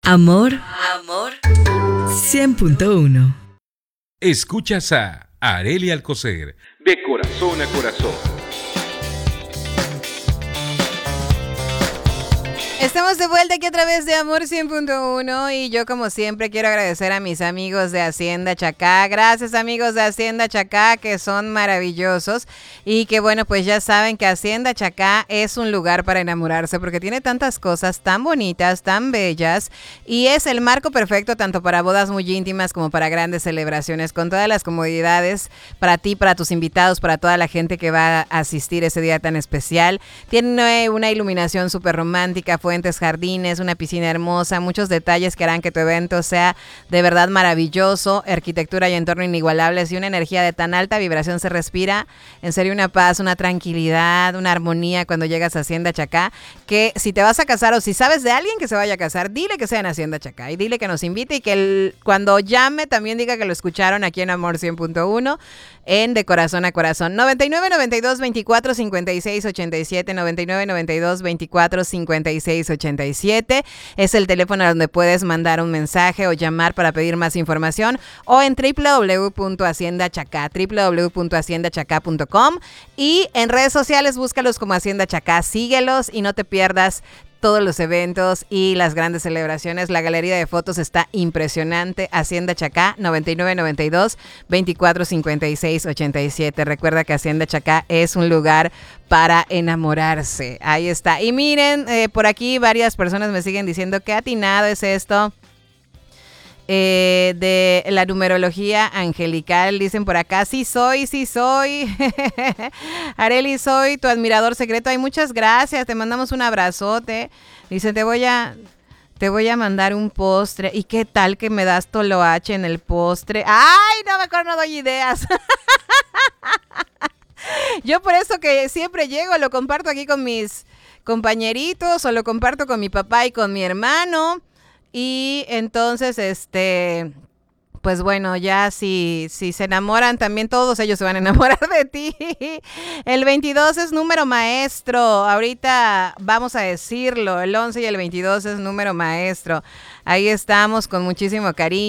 Amor 100.1. Escuchas a Arely Alcocer, de corazón a corazón. Estamos de vuelta aquí a través de Amor 100.1 y yo como siempre quiero agradecer a mis amigos de Hacienda Chacá. Gracias amigos de Hacienda Chacá, que son maravillosos y que bueno, pues ya saben que Hacienda Chacá es un lugar para enamorarse porque tiene tantas cosas tan bonitas, tan bellas y es el marco perfecto tanto para bodas muy íntimas como para grandes celebraciones, con todas las comodidades para ti, para tus invitados, para toda la gente que va a asistir ese día tan especial. Tiene una iluminación súper romántica, fuentes, jardines, una piscina hermosa, muchos detalles que harán que tu evento sea de verdad maravilloso, arquitectura y entorno inigualables y una energía de tan alta vibración se respira, en serio una paz, una tranquilidad, una armonía cuando llegas a Hacienda Chacá, que si te vas a casar o si sabes de alguien que se vaya a casar, dile que sea en Hacienda Chacá y dile que nos invite y que cuando llame también diga que lo escucharon aquí en Amor 100.1 en De Corazón a Corazón. 99 92 24 56 87, 99 92 24 56 87 es el teléfono donde puedes mandar un mensaje o llamar para pedir más información, o en www.haciendachacá, www.haciendachacá.com, y en redes sociales búscalos como Hacienda Chacá, síguelos y no te pierdas todos los eventos y las grandes celebraciones. La galería de fotos está impresionante. Hacienda Chacá, 99 92 24 56 87. Recuerda que Hacienda Chacá es un lugar para enamorarse. Ahí está. Y miren, por aquí varias personas me siguen diciendo que atinado es esto. De la numerología angelical, dicen por acá, sí soy. Arely, soy tu admirador secreto. Ay, muchas gracias, te mandamos un abrazote. Dice, te voy a mandar un postre. ¿Y qué tal que me das toloache en el postre? Ay, no, mejor no doy ideas. Yo por eso que siempre llego, lo comparto aquí con mis compañeritos o lo comparto con mi papá y con mi hermano. Y entonces, pues bueno, ya si se enamoran, también todos ellos se van a enamorar de ti. El 22 es número maestro. Ahorita vamos a decirlo. El 11 y el 22 es número maestro. Ahí estamos con muchísimo cariño.